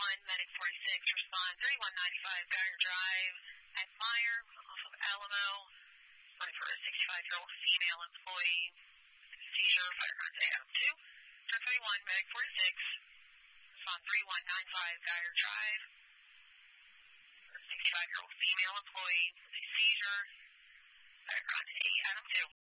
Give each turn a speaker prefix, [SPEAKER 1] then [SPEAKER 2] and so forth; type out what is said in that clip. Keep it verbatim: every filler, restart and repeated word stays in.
[SPEAKER 1] one, Medic forty-six, respond thirty-one ninety-five, Geiger Drive, at Meyer, off of Alamo, one for a sixty-five-year-old female employee, seizure, fire contact Adam two, thirty-one, Medic forty-six, respond thirty-one ninety-five, Geiger Drive, for a sixty-five-year-old female employee, with a seizure, fire contact Adam two.